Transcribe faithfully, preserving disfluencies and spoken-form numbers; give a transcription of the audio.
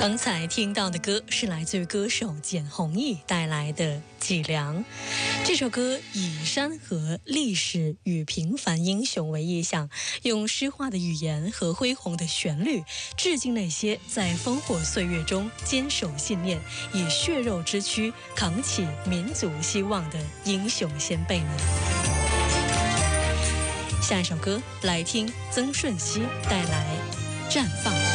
刚才听到的歌是来自于歌手简弘毅带来的《脊梁》。这首歌以山河、历史与平凡英雄为意象，用诗化的语言和恢宏的旋律，致敬那些在烽火岁月中坚守信念，以血肉之躯扛起民族希望的英雄先辈们。下一首歌来听曾舜晞带来《绽放》。